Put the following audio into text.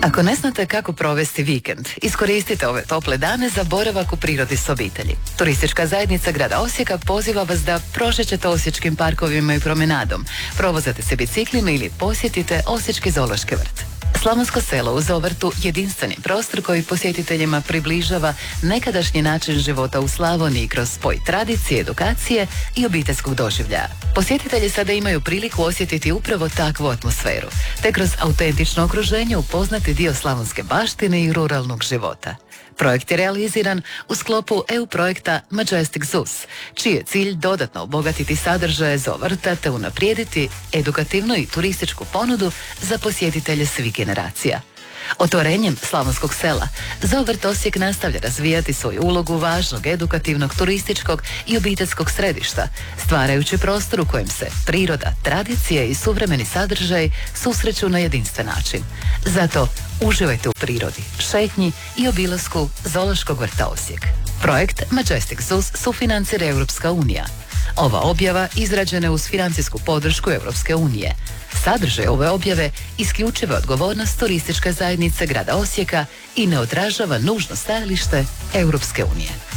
Ako ne znate kako provesti vikend, iskoristite ove tople dane za boravak u prirodi s obitelji. Turistička zajednica grada Osijeka poziva vas da prošećete osječkim parkovima i promenadom, provozate se biciklima ili posjetite Osječki zoološki vrt. Slavonsko selo u Zovrtu jedinstveni prostor koji posjetiteljima približava nekadašnji način života u Slavoniji kroz spoj tradicije, edukacije i obiteljskog doživljaja. Posjetitelji sada imaju priliku osjetiti upravo takvu atmosferu, te kroz autentično okruženje upoznati dio slavonske baštine i ruralnog života. Projekt je realiziran u sklopu EU projekta Majestic Zoos, čiji je cilj dodatno obogatiti sadržaje Zovrta te unaprijediti edukativnu i turističku ponudu za posjetitelje svih generacija. Otvorenjem Slavonskog sela, Zovrt Osijek nastavlja razvijati svoju ulogu važnog edukativnog, turističkog i obiteljskog središta, stvarajući prostor u kojem se priroda, tradicije i suvremeni sadržaj susreću na jedinstven način. Zato uživajte u prirodi, šetnji i obilasku Zoološkog vrta Osijek. Projekt Majestic Zoos sufinancira Europska unija. Ova objava izrađena je uz financijsku podršku Europske unije. Sadržaj ove objave isključiva odgovornost turističke zajednice grada Osijeka i ne odražava nužno stajalište Europske unije.